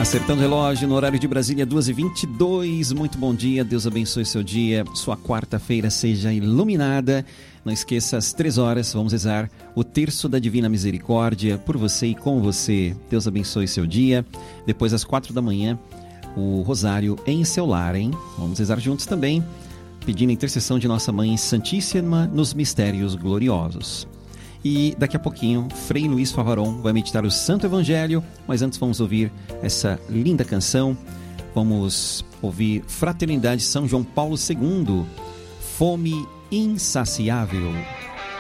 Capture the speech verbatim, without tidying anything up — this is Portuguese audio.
Acertando o relógio no horário de Brasília, duas e vinte e dois. Muito bom dia, Deus abençoe seu dia. Sua quarta-feira seja iluminada. Não esqueça, às três horas, vamos rezar o terço da Divina Misericórdia por você e com você. Deus abençoe seu dia. Depois, às quatro da manhã, o rosário em seu lar, hein? Vamos rezar juntos também, pedindo a intercessão de Nossa Mãe Santíssima nos mistérios gloriosos. E daqui a pouquinho, Frei Luiz Favaron vai meditar o Santo Evangelho, mas antes vamos ouvir essa linda canção. Vamos ouvir Fraternidade São João Paulo segundo, Fome Insaciável.